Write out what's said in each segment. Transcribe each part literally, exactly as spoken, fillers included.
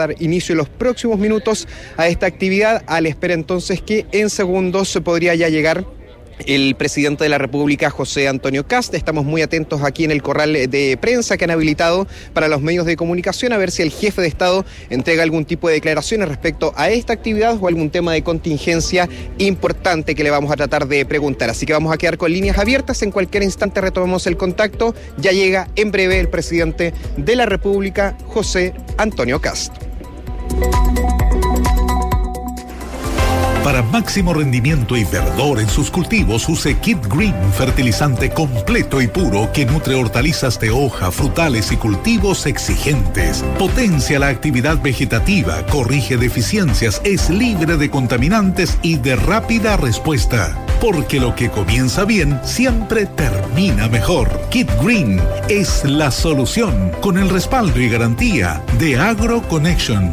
dar inicio en los próximos minutos a esta actividad, a la espera entonces que en segundos se podría ya llegar el presidente de la República, José Antonio Kast. Estamos muy atentos aquí en el corral de prensa que han habilitado para los medios de comunicación a ver si el jefe de Estado entrega algún tipo de declaraciones respecto a esta actividad o algún tema de contingencia importante que le vamos a tratar de preguntar. Así que vamos a quedar con líneas abiertas. En cualquier instante retomemos el contacto. Ya llega en breve el presidente de la República, José Antonio Kast. Para máximo rendimiento y verdor en sus cultivos, use Kit Green, fertilizante completo y puro que nutre hortalizas de hoja, frutales y cultivos exigentes. Potencia la actividad vegetativa, corrige deficiencias, es libre de contaminantes y de rápida respuesta. Porque lo que comienza bien siempre termina mejor. Kit Green es la solución, con el respaldo y garantía de AgroConnection.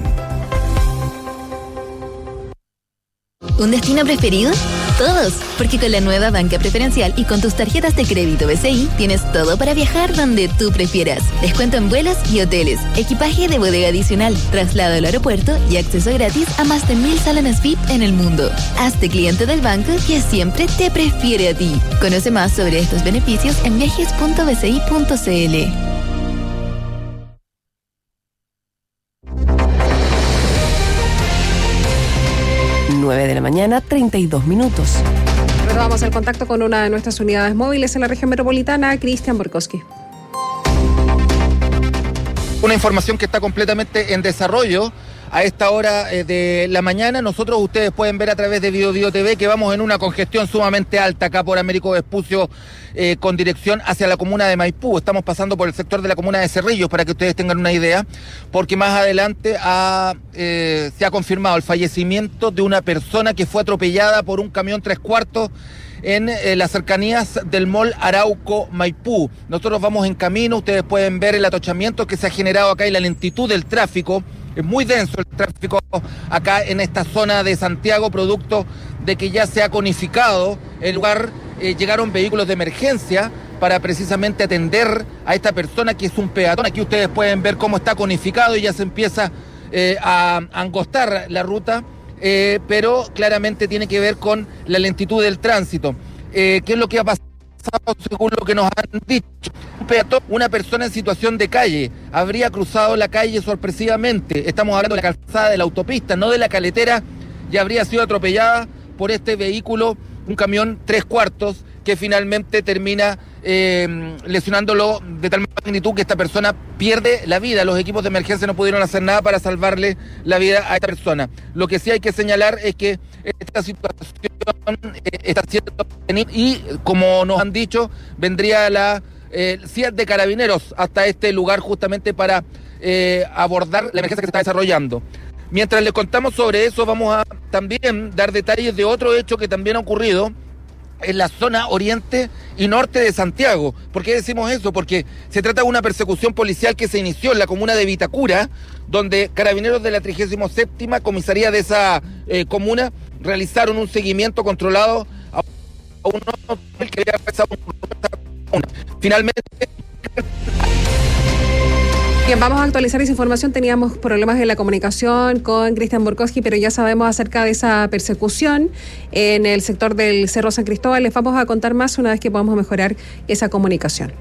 ¿Un destino preferido? Todos, porque con la nueva banca preferencial y con tus tarjetas de crédito B C I tienes todo para viajar donde tú prefieras. Descuento en vuelos y hoteles, equipaje de bodega adicional, traslado al aeropuerto y acceso gratis a más de mil salones V I P en el mundo. Hazte cliente del banco que siempre te prefiere a ti. Conoce más sobre estos beneficios en viajes punto b c i punto c l. nueve de la mañana, treinta y dos minutos. Retomamos el contacto con una de nuestras unidades móviles en la región metropolitana, Cristian Borkowski. Una información que está completamente en desarrollo a esta hora eh, de la mañana. Nosotros, ustedes pueden ver a través de Bio Bio T V que vamos en una congestión sumamente alta acá por Américo Vespucio eh, con dirección hacia la comuna de Maipú. Estamos pasando por el sector de la comuna de Cerrillos para que ustedes tengan una idea, porque más adelante ha, eh, se ha confirmado el fallecimiento de una persona que fue atropellada por un camión tres cuartos en eh, las cercanías del Mall Arauco Maipú. Nosotros vamos en camino, ustedes pueden ver el atochamiento que se ha generado acá y la lentitud del tráfico. Es muy denso el tráfico acá en esta zona de Santiago, producto de que ya se ha conificado el lugar. Eh, llegaron vehículos de emergencia para precisamente atender a esta persona que es un peatón. Aquí ustedes pueden ver cómo está conificado y ya se empieza eh, a, a angostar la ruta, eh, pero claramente tiene que ver con la lentitud del tránsito. Eh, ¿Qué es lo que ha pasado? Según lo que nos han dicho, un peatón, una persona en situación de calle, habría cruzado la calle sorpresivamente. Estamos hablando de la calzada de la autopista, no de la caletera, y habría sido atropellada por este vehículo, un camión tres cuartos, que finalmente termina eh, lesionándolo de tal magnitud que esta persona pierde la vida. Los equipos de emergencia no pudieron hacer nada para salvarle la vida a esta persona. Lo que sí hay que señalar es que esta situación eh, está siendo y, como nos han dicho, vendría la eh, C I A T de Carabineros hasta este lugar justamente para eh, abordar la emergencia que se está desarrollando. Mientras les contamos sobre eso, vamos a también dar detalles de otro hecho que también ha ocurrido en la zona oriente y norte de Santiago. ¿Por qué decimos eso? Porque se trata de una persecución policial que se inició en la comuna de Vitacura, donde carabineros de la trigésima séptima comisaría de esa eh, comuna realizaron un seguimiento controlado a un hombre que había pasado un... Finalmente... Bien, vamos a actualizar esa información. Teníamos problemas en la comunicación con Cristian Borkowski, pero ya sabemos acerca de esa persecución en el sector del Cerro San Cristóbal. Les vamos a contar más una vez que podamos mejorar esa comunicación.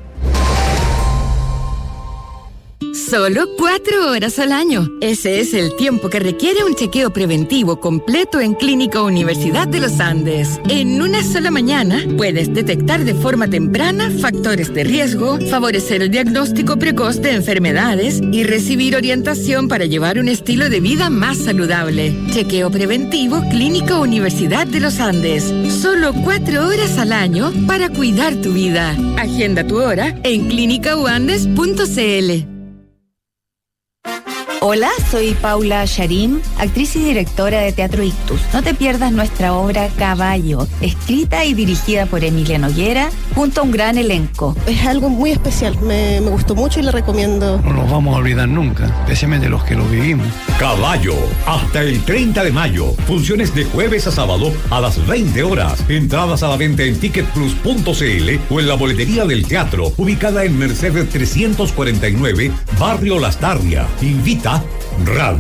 Solo cuatro horas al año. Ese es el tiempo que requiere un chequeo preventivo completo en Clínica Universidad de los Andes. En una sola mañana puedes detectar de forma temprana factores de riesgo, favorecer el diagnóstico precoz de enfermedades y recibir orientación para llevar un estilo de vida más saludable. Chequeo preventivo Clínica Universidad de los Andes. Solo cuatro horas al año para cuidar tu vida. Agenda tu hora en clínica u andes punto c l. Hola, soy Paula Sharim, actriz y directora de Teatro Ictus. No te pierdas nuestra obra Caballo, escrita y dirigida por Emilia Noguera, junto a un gran elenco. Es algo muy especial, me, me gustó mucho y le recomiendo. No nos vamos a olvidar nunca, especialmente los que lo vivimos. Caballo, hasta el treinta de mayo. Funciones de jueves a sábado a las veinte horas. Entradas a la venta en ticket plus punto c l o en la boletería del teatro, ubicada en Mercedes trescientos cuarenta y nueve, Barrio Las Tarrias. Invita Radio